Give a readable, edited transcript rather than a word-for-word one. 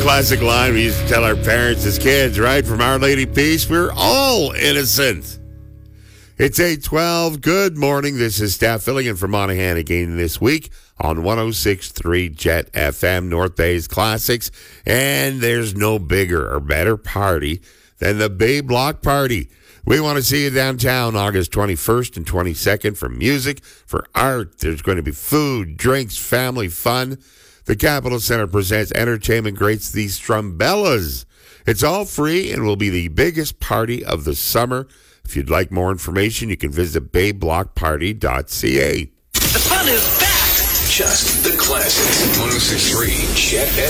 classic line we used to tell our parents as kids, right? From Our Lady Peace, we're all innocent. It's 8:12. Good morning. This is Steph filling in for Monahan again this week on 106.3 Jet FM, North Bay's Classics. And there's no bigger or better party than the Bay Block Party. We want to see you downtown August 21st and 22nd for music, for art. There's going to be food, drinks, family fun. The Capitol Center presents entertainment greats, the Strumbellas. It's all free and will be the biggest party of the summer. If you'd like more information, you can visit bayblockparty.ca. The fun is back. Just the classics. 106.3 Jet